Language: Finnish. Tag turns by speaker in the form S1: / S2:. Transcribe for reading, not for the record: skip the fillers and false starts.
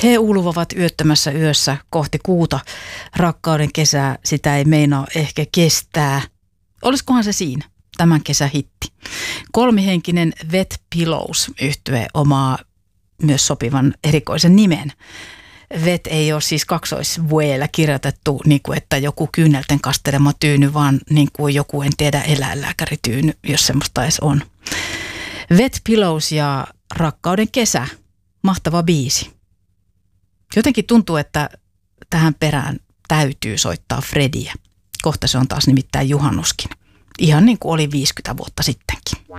S1: He ulvovat yöttömässä yössä kohti kuuta. Rakkauden kesää, sitä ei meinaa ehkä kestää. Olisikohan se siinä, tämän kesän hitti. Kolmihenkinen Wet Pillows -yhtye omaa myös sopivan erikoisen nimen. Wet ei ole siis kaksoisvueellä kirjoitettu, niin kuin että joku kyynelten kastelema tyyny, vaan niin kuin joku, en tiedä, eläinlääkärityyny, jos semmoista edes on. Wet Pillows ja Rakkauden kesä, mahtava biisi. Jotenkin tuntuu, että tähän perään täytyy soittaa Frediä. Kohta se on taas nimittäin juhannuskin. Ihan niin kuin oli 50 vuotta sittenkin.